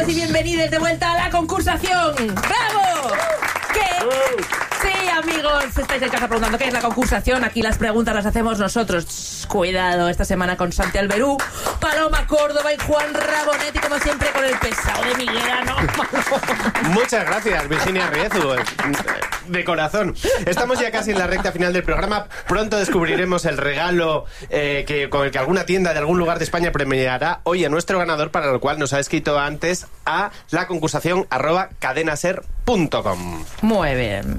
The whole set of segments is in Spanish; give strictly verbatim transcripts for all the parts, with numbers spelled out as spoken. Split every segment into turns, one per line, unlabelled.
Bienvenidos y bienvenidas de vuelta a la concursación. ¡Bravo! ¿Qué? Sí, amigos, estáis en casa preguntando qué es la concursación. Aquí las preguntas las hacemos nosotros. Shh, cuidado, esta semana con Santi Alberú, Paloma Córdoba y Juan Rabonet, y como siempre con el pesado de Miguelano.
Muchas gracias, Virginia Riezu, de corazón. Estamos ya casi en la recta final del programa. Pronto descubriremos el regalo eh, que con el que alguna tienda de algún lugar de España premiará hoy a nuestro ganador, para lo cual nos ha escrito antes a la concursación arroba cadenaser punto com.
Muy bien.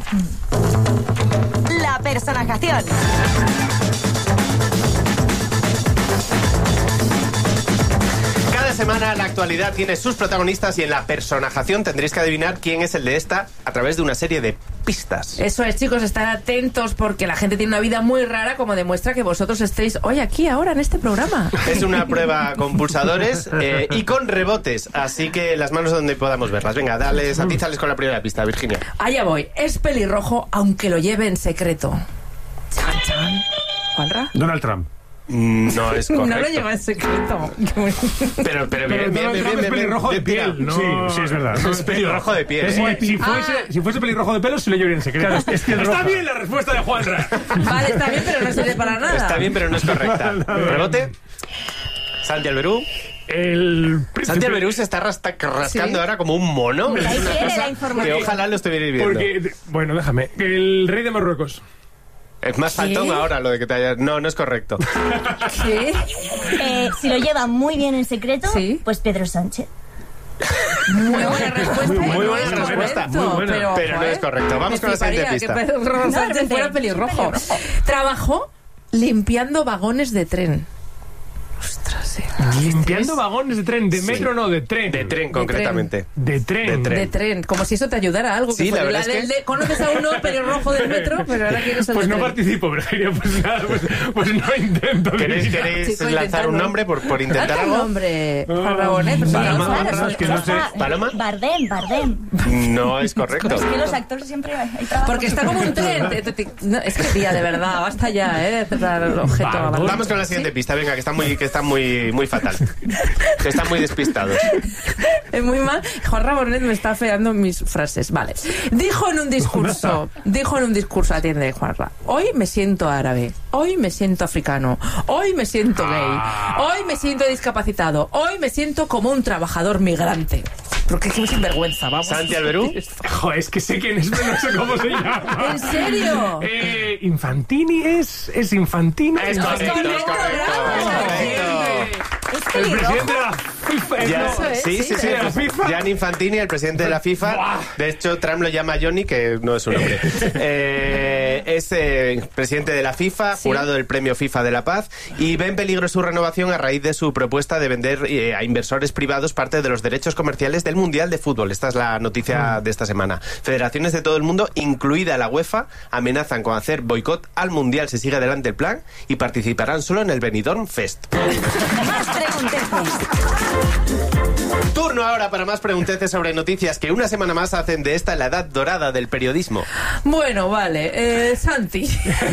La personajación.
Cada semana la actualidad tiene sus protagonistas y en la personajación tendréis que adivinar quién es el de esta a través de una serie de pistas.
Eso es, chicos, estar atentos porque la gente tiene una vida muy rara, como demuestra que vosotros estéis hoy aquí, ahora, en este programa.
Es una prueba con pulsadores eh, y con rebotes, así que las manos donde podamos verlas. Venga, dale, atízales con la primera pista, Virginia.
Allá voy. Es pelirrojo, aunque lo lleve en secreto. Chan, chan. ¿Juanra?
Donald Trump.
No es correcto.
No lo lleva en secreto.
Pero, pero bien,
Pero
bien, bien,
Donald Trump
bien,
es
bien,
pelirrojo de
bien tirado.
piel, ¿no? Sí, sí, es verdad.
Es pelirrojo de piel.
Es-
¿eh?
si, fuese,
Ah.
si fuese pelirrojo de pelo, se lo llevaría en secreto.
Claro,
es que está bien la respuesta de Juanra.
Vale, está bien, pero no sirve para nada.
Está bien, pero no es correcta. ¿Rebote? Santi Alberú.
El
Santi Alberú se está rasta- rascando
Sí.
ahora como un mono.
Ahí
Es una
tiene
cosa
la información.
que ojalá lo estuvierais viendo.
Porque, bueno, déjame. El rey de Marruecos.
Es más
¿Qué?
faltón ahora lo de que te hayas... No, no es correcto.
¿Qué?
Eh, si lo lleva muy bien en secreto,
Sí.
pues Pedro Sánchez.
Muy buena respuesta.
Muy
y no
buena
es
respuesta,
correcto,
muy buena.
Pero,
Pero no es correcto. Vamos
me
con la siguiente
fliparía
pista.
que Pedro Sánchez
No,
fuera
no,
pelirrojo.
pelirrojo.
Trabajó limpiando vagones de tren. Ostras, sí.
Limpiando vagones de tren. De
Sí.
metro, no, de tren.
De tren, concretamente.
De tren.
De tren.
De tren, como si eso te ayudara a algo.
Sí,
que
la
fuera
verdad es
del
que-
de- conoces a uno pelirrojo del metro, pero ahora quieres el
Pues
de
no
tren.
participo, Virginia. Pues nada, pues, pues no intento.
¿Queréis,
Virginia.
queréis
Chico,
lanzar
intentando.
un nombre por, por intentar
Date un
algo?
nombre, Juan Rabonet, pero si
Paloma,
no,
Paloma,
Juan,
es que no sé.
¿Paloma?
Bardem, Bardem.
No es correcto.
Es que los actores siempre hay trabajo.
Porque está como un tren. Te- te- te- no, es que tía, de verdad, basta ya, ¿eh? De cerrar el objeto.
Vale,
avanzado.
Vamos con la siguiente pista, venga, que está muy, que está muy, muy fatal. Que están muy despistados.
Es muy mal. Juan Rabonet me está feando mis frases. Vale. Dijo en un discurso, dijo en un discurso, atiende, Juanra. Hoy me siento árabe. Hoy me siento africano. Hoy me siento gay. Hoy me siento discapacitado. Hoy me siento como un trabajador migrante. Porque es sinvergüenza, vamos.
Santi Alberú.
Joder, es que sé quién es, pero no sé cómo se llama.
¿En serio?
Eh, Infantini es. Es Infantino.
Es correcto, es correcto. Es correcto.
Es
El
pelirrojo.
presidente de la FIFA.
Ya,
no.
Eso es,
sí,
sí,
sí, sí.
de la FIFA.
Gianni Infantini, el presidente de la FIFA.
Buah.
De hecho, Trump lo llama Johnny, que no es su nombre. Eh, es eh, presidente de la FIFA,
Sí.
jurado del premio FIFA de la Paz, y ve en peligro su renovación a raíz de su propuesta de vender eh, a inversores privados parte de los derechos comerciales del Mundial de Fútbol. Esta es la noticia de esta semana. Federaciones de todo el mundo, incluida la UEFA, amenazan con hacer boicot al Mundial si sigue adelante el plan, y participarán solo en el Benidorm Fest.
Más pregunteces.
Turno ahora para más pregunteces sobre noticias que una semana más hacen de esta la edad dorada del periodismo.
Bueno, vale. Eh, Santi.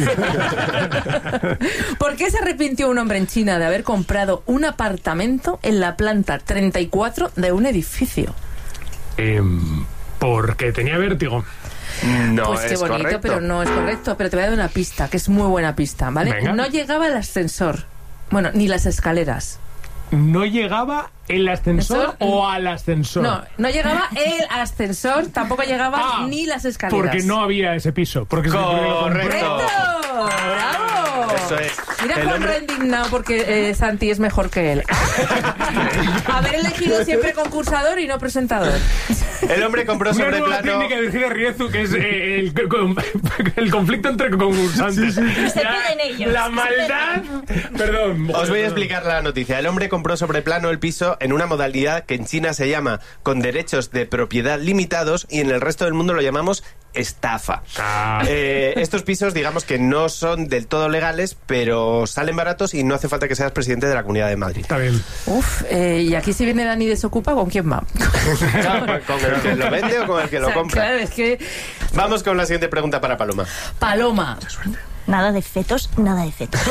¿Por qué se arrepintió un hombre en China de haber comprado un apartamento en la planta treinta y cuatro de un edificio?
Em, porque tenía vértigo.
No
Pues qué
es
bonito,
correcto.
pero no es correcto. Pero te voy a dar una pista, que es muy buena pista, ¿vale?
Venga.
No llegaba el ascensor. Bueno, ni las escaleras.
¿No llegaba el ascensor
Ascensor,
o al ascensor?
No, no llegaba el ascensor, tampoco llegaban
Ah,
ni las escaleras.
Porque no había ese piso. Porque se- porque lo compró.
Correcto.
¡Correcto! ¡Bravo!
Eso es.
Mira
El
Juanra
hombre-
indignado porque eh, Santi es mejor que él. Haber elegido siempre concursador y no presentador.
El hombre compró
Una
sobre
nueva
plano.
técnica de Virginia Riezu, que es eh, el, con- el conflicto entre concursantes.
Se
La-
piden ellos.
La
se
maldad. Perdón.
Os voy a explicar la noticia. El hombre compró sobre plano el piso en una modalidad que en China se llama con derechos de propiedad limitados y en el resto del mundo lo llamamos estafa.
Ah.
Eh, estos pisos, digamos que no son del todo legales, pero salen baratos y no hace falta que seas presidente de la Comunidad de Madrid.
Está bien.
Uf, eh, y aquí si viene Dani Desocupa, ¿con quién va?
¿Con el que lo vende o con el que lo
O sea,
compra?
Claro, es que
Vamos con la siguiente pregunta para Paloma.
Paloma.
Nada de fetos, nada de fetos.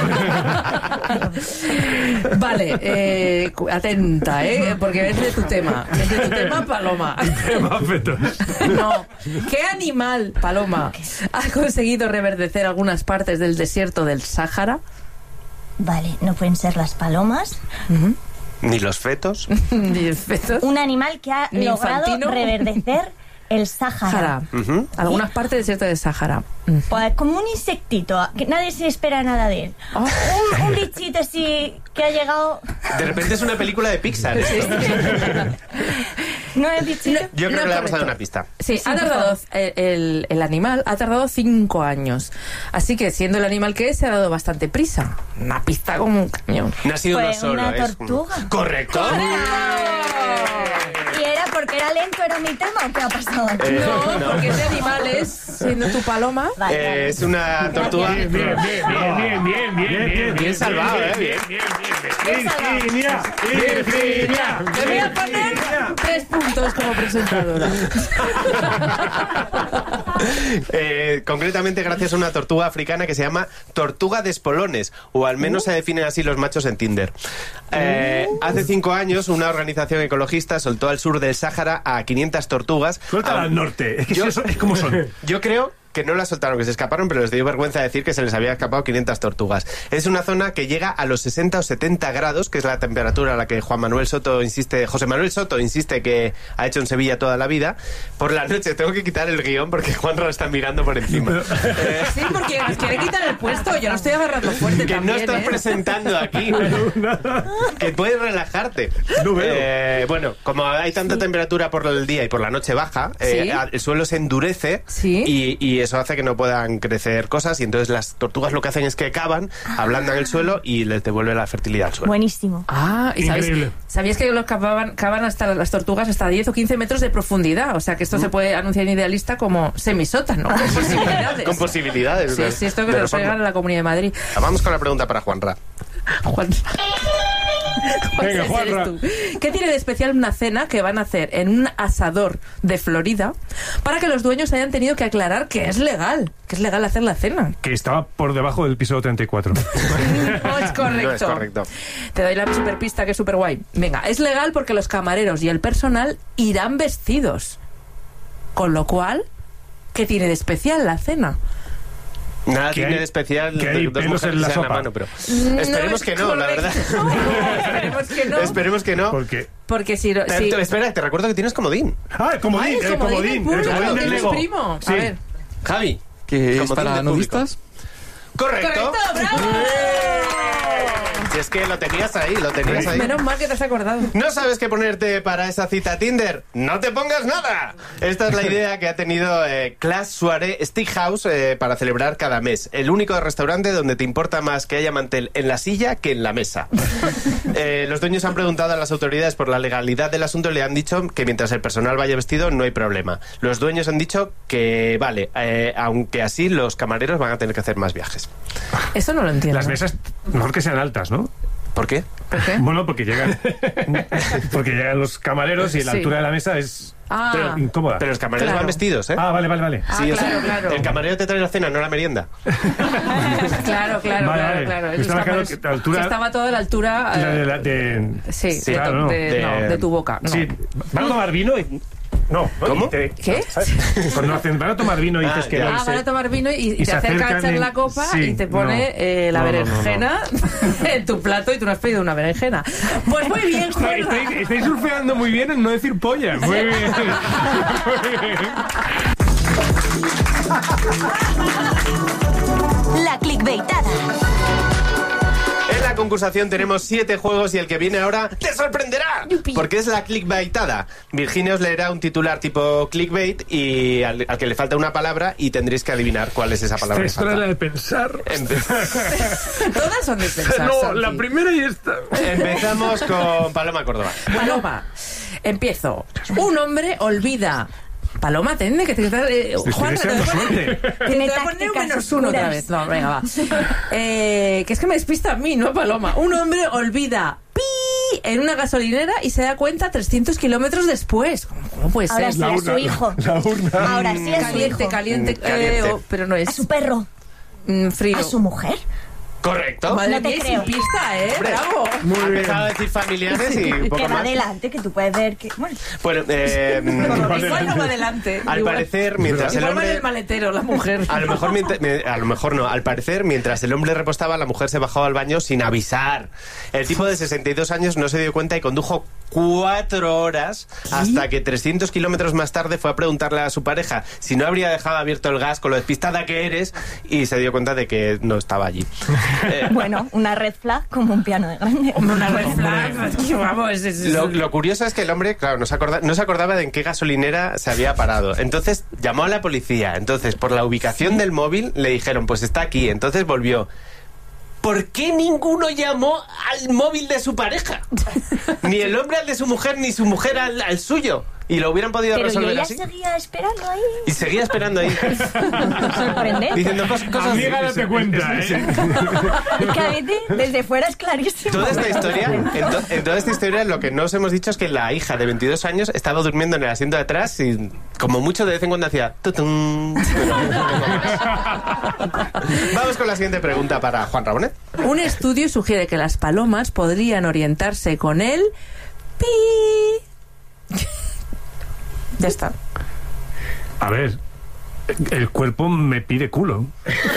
Vale, eh, cu- atenta, ¿eh? Porque es de tu tema. Es de tu tema, Paloma.
Tema fetos.
No. ¿Qué animal, Paloma, ha conseguido reverdecer algunas partes del desierto del Sáhara?
Vale, no pueden ser las palomas.
Ni los fetos.
Ni el feto.
Un animal que ha
Ni
logrado
infantino.
reverdecer el Sáhara.
Sáhara.
Ujú.
Algunas partes del desierto del Sáhara. Mm.
Pues como un insectito, que nadie se espera nada de él.
Oh.
Un, un bichito así que ha llegado...
De repente es una película de Pixar. esto.
¿No es bichito?
Yo creo
No,
que le vamos a
correcto.
dar una pista.
Sí,
Sí,
ha
por
tardado,
favor.
el, el- el animal ha tardado cinco años. Así que, siendo el animal que es, se ha dado bastante prisa. Una pista como un camión.
No ha sido
Fue
uno solo.
una
es
tortuga.
uno. Correcto.
¿Y era porque era lento, era mi tema o qué ha pasado aquí?
Eh,
No,
no.
porque ese animal es, siendo tu paloma...
Vale,
Eh,
vale.
es una tortuga.
Bien, bien, bien, bien, bien, bien, bien, bien,
Bien salvado, ¿eh?
Bien, bien, bien.
Bien salvado.
Virginia, Virginia.
Le voy a poner tres puntos como presentadora.
Eh, concretamente gracias a una tortuga africana que se llama tortuga de espolones, o al menos se definen así los machos en Tinder. Eh, hace cinco años una organización ecologista soltó al sur del Sáhara a quinientas tortugas.
Suéltala
Ah,
al norte. Es que
Yo-
eso es como son.
Yo creo que no las soltaron, que se escaparon, pero les dio vergüenza decir que se les había escapado quinientas tortugas. Es una zona que llega a los sesenta o setenta grados, que es la temperatura a la que Juan Manuel Soto insiste, José Manuel Soto insiste que ha hecho en Sevilla toda la vida. Por la noche tengo que quitar el guión porque Juanra está mirando por encima. Eh,
Sí, porque nos quiere quitar el puesto. Yo lo estoy agarrando fuerte
que
también,
no estás
¿eh?
presentando aquí. Que puedes relajarte.
No veo.
Eh, bueno, como hay tanta temperatura por el día y por la noche baja, eh,
Sí.
el suelo se endurece
Sí.
y, y eso hace que no puedan crecer cosas, y entonces las tortugas lo que hacen es que cavan, ablandan el suelo y les devuelve la fertilidad al suelo.
Buenísimo.
Ah, y sabéis,
Increíble.
¿sabíais que los cavaban, cavan hasta las tortugas hasta diez o quince metros de profundidad? O sea, que esto se puede anunciar en Idealista como semisótano, con posibilidades.
Con posibilidades.
Sí,
de-
sí, esto que
de
lo
reforma.
traigan a la Comunidad de Madrid.
Vamos con la pregunta para Juanra.
Juan.
Venga,
Ese
Juanra.
eres tú. ¿Qué tiene de especial una cena que van a hacer en un asador de Florida para que los dueños hayan tenido que aclarar que es legal? Que es legal hacer la cena.
Que estaba por debajo del piso treinta y cuatro.
No es correcto.
No es correcto.
Te doy la super pista que es súper guay. Venga, es legal porque los camareros y el personal irán vestidos. Con lo cual, ¿qué tiene de especial la cena?
Nada
Que
tiene
hay-
de especial
que hay
dos
pelos
mujeres
en la
que se dan
sopa.
mano, pero
No
esperemos
es
que no, la verdad.
correcto. Esperemos que no.
Esperemos que no.
Porque.
Porque si...
Eh,
si
te- espera, te recuerdo que tienes comodín.
Ah, el comodín,
Ay, el
el
comodín
comodín.
del
El
público,
comodín del
que es
Lego.
primo.
Sí.
A ver.
Javi.
Que es
comodín
para
del público.
nudistas.
Correcto.
¡Correcto! ¡Bravo!
Si es que lo tenías ahí, lo tenías ahí.
Menos mal que te has acordado.
¿No sabes qué ponerte para esa cita Tinder? ¡No te pongas nada! Esta es la idea que ha tenido eh, Class Soirée Steakhouse eh, para celebrar cada mes. El único restaurante donde te importa más que haya mantel en la silla que en la mesa. Eh, los dueños han preguntado a las autoridades por la legalidad del asunto y le han dicho que mientras el personal vaya vestido no hay problema. Los dueños han dicho que vale, eh, aunque así los camareros van a tener que hacer más viajes.
Eso no lo entiendo.
Las mesas, mejor que sean altas, ¿no?
¿Por qué?
¿Por qué?
Bueno, porque llegan, porque llegan los camareros y la
Sí.
altura de la mesa es
Ah.
pero incómoda.
Pero los camareros
Claro.
van vestidos, ¿eh?
Ah, vale, vale, vale.
Ah,
Sí, o
claro,
sea,
claro.
el camarero te trae la cena, no la merienda.
Claro, claro,
Vale,
claro,
vale.
claro.
Me
Esos
estaba claro
camareros-
que la altura-
que estaba toda la altura...
La de,
eh,
la- de-
Sí,
Sí,
de,
claro, no.
de-
De-
no, de tu boca. No.
Sí, van a tomar vino y... No, ¿no?
¿Cómo?
Y te-
¿Qué?
¿sabes? Cuando hacen, van a tomar vino y
Ah,
dices que
ya.
no. y
Ah,
se-
van a tomar vino y, y
y
te
se
acerca a
acercan
echar
en-
la copa
sí,
y te pone
no.
eh, la
No, no, no, no.
berenjena en tu plato y tú no has pedido una berenjena. Pues muy bien,
Estáis,
Juanra.
estáis- estáis surfeando muy bien en no decir polla. Muy bien. Muy bien.
La clickbaitada.
En la concursación tenemos siete juegos y el que viene ahora te sorprenderá.
Yupi.
Porque es la clickbaitada. Virginia os leerá un titular tipo clickbait y al, al que le falta una palabra y tendréis que adivinar cuál es esa palabra que
Esta era la
falta.
de pensar.
Empe-
Todas son de pensar,
No,
Santi.
la primera y esta.
Empezamos con Paloma Córdoba.
Paloma, empiezo. Un hombre olvida... Paloma, tenme que te... Eh,
Estoy
Juanra, te voy a
deseando
poner-
suerte.
que te
Tiene
voy a poner un
tácticas
menos uno otra
oscuras.
vez. No, venga, va. Eh, que es que me despista a mí, no a Paloma. Un hombre olvida pi en una gasolinera y se da cuenta trescientos kilómetros después. ¿Cómo, ¿Cómo puede
Ahora
ser?
sí, a su hijo.
La urna.
Ahora sí, a su
Caliente,
hijo.
caliente,
Mm, caliente.
eh, oh, pero no
A
es
su perro.
mm, frío.
A su mujer.
Correcto.
Madre
No te
mía,
creo.
sin pista, ¿eh?
Hombre,
Bravo.
ha empezado a decir familiares y un poco
Que va
más.
adelante, que tú puedes ver que... Bueno,
Bueno, eh,
Igual no va adelante.
al
Igual-
parecer, mientras el
Igual va en
hombre...
el maletero, la mujer.
A lo mejor mientras- me- a lo mejor no. Al parecer, mientras el hombre repostaba, la mujer se bajaba al baño sin avisar. El tipo de sesenta y dos años no se dio cuenta y condujo cuatro horas hasta que trescientos kilómetros más tarde fue a preguntarle a su pareja si no habría dejado abierto el gas con lo despistada que eres y se dio cuenta de que no estaba allí. Eh,
bueno, una red flag como un piano de grande.
Hombre, una red flag. Es que, vamos, es- es-
Lo, lo curioso es que el hombre, claro, no se, acorda- no se acordaba de en qué gasolinera se había parado. Entonces llamó a la policía. Entonces, por la ubicación del móvil, le dijeron, pues está aquí. Entonces volvió. ¿Por qué ninguno llamó al móvil de su pareja? Ni el hombre al de su mujer, ni su mujer al, al suyo. Y lo hubieran podido
Pero y
resolver
ella
así.
seguía esperando ahí.
Y seguía esperando ahí.
Sorprendente.
Diciendo cos- cosas así.
Amiga, date cuenta, ¿eh?
Es que a veces desde fuera es clarísimo.
Toda esta historia, en, to- en toda esta historia lo que no os hemos dicho es que la hija de veintidós años estaba durmiendo en el asiento de atrás y como mucho de vez en cuando hacía tutum. Pero no tengo más. Vamos con la siguiente pregunta para Juan Rabonet.
Un estudio sugiere que las palomas podrían orientarse con el pi. Ya está.
A ver, el cuerpo me pide culo.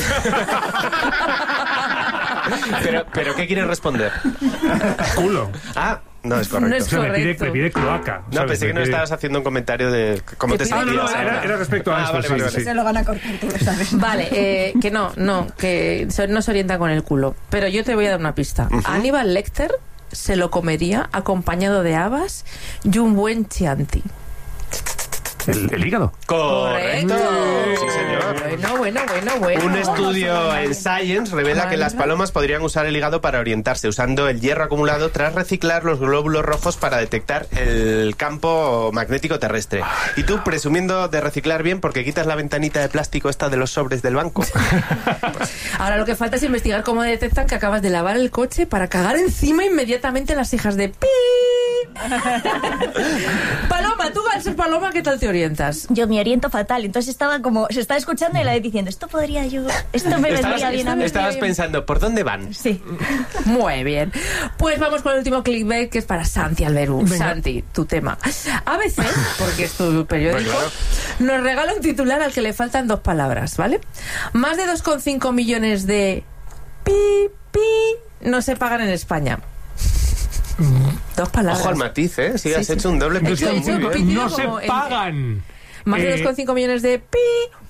Pero, pero ¿qué quieres responder?
Culo.
Ah, no es correcto.
No
O
es
sea, me pide,
correcto.
me pide cloaca.
No,
¿sabes?
pensé que
Me
no
pide-
estabas haciendo un comentario de cómo
¿Qué
te
pide?
Ah, no,
sentías.
no, era, era respecto a
Ah,
esto,
vale,
sí,
vale,
sí.
vale.
Se lo van a cortar, tú lo sabes.
Vale, eh, que no, no, que se- no se orienta con el culo. Pero yo te voy a dar una pista. Aníbal Lecter se lo comería acompañado de habas y un buen chianti.
El, el hígado.
Correcto. Sí, señor.
Bueno, bueno, bueno, bueno.
Un estudio en Science revela que las palomas podrían usar el hígado para orientarse, usando el hierro acumulado tras reciclar los glóbulos rojos para detectar el campo magnético terrestre. Y tú, presumiendo de reciclar bien, porque quitas la ventanita de plástico esta de los sobres del banco.
Ahora lo que falta es investigar cómo detectan que acabas de lavar el coche para cagar encima inmediatamente las hijas de pi. Paloma, tú al ser paloma, ¿qué tal te orientas?
Yo me oriento fatal, entonces estaba como, se estaba escuchando y la vez diciendo, esto podría yo, esto me vendría
Estabas,
bien a mí.
estabas pensando, ¿por dónde van?
Sí.
Muy bien. Pues vamos con el último clickbait, que es para Santi Alberú. Santi, tu tema. A B C, porque es tu periódico,
Pues claro.
nos regala un titular al que le faltan dos palabras, ¿vale? Más de dos coma cinco millones de pi, pi, no se pagan en España. Dos palabras.
Ojo al matiz, ¿eh? Sí,
Sí,
has
sí.
hecho un doble
He hecho-
pitido
he hecho
muy
un
bien.
pitido
No se
como en-
pagan.
Más de
Eh,
dos coma cinco millones de pi,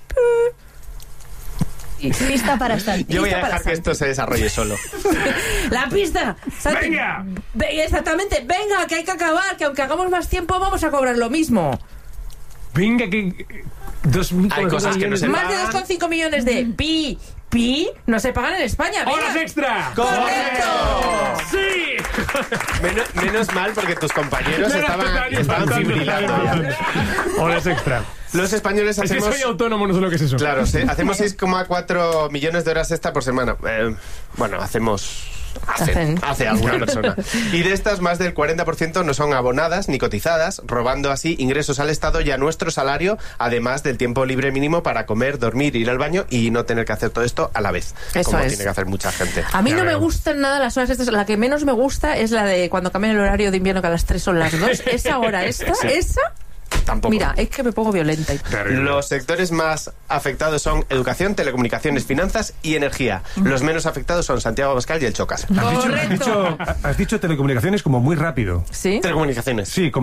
pi.
Pista para Santi.
Yo voy a
Lista para
dejar que
Santi.
esto se desarrolle solo.
La pista. Santi.
¡Venga!
Ve- Exactamente. Venga, que hay que acabar, que aunque hagamos más tiempo vamos a cobrar lo mismo.
Venga, que... Dos mil
Hay cosas que no se
Más de
pagan.
dos coma cinco millones de pi, pi, no se pagan en España. Venga.
¡Horas extra!
¡Correcto!
¡Sí!
Menos, menos mal porque tus compañeros
Me
estaban,
están
estaban
impactando.
fibrilando ya.
Horas extra.
Los españoles
Es que
hacemos...
soy autónomo, no sé lo que es eso.
Claro, sí, hacemos seis coma cuatro millones de horas extra por semana. Eh, bueno, hacemos... Hace,
Hacen.
hace alguna persona. Y de estas, más del cuarenta por ciento no son abonadas ni cotizadas, robando así ingresos al Estado y a nuestro salario, además del tiempo libre mínimo para comer, dormir, ir al baño y no tener que hacer todo esto a la vez,
Eso
como
es.
tiene que hacer mucha gente.
A mí
Ya
no me
veo.
gustan nada las horas estas. La que menos me gusta es la de cuando cambian el horario de invierno, que a las tres son las dos. Esa hora, esta,
Sí.
esa.
Tampoco.
Mira, es que me pongo violenta.
Terrible.
Los sectores más afectados son educación, telecomunicaciones, finanzas y energía. Los menos afectados son Santiago Abascal y el Chocas.
Has dicho, has
Correcto.
dicho, has dicho telecomunicaciones como muy rápido.
¿Sí?
Telecomunicaciones.
Sí, como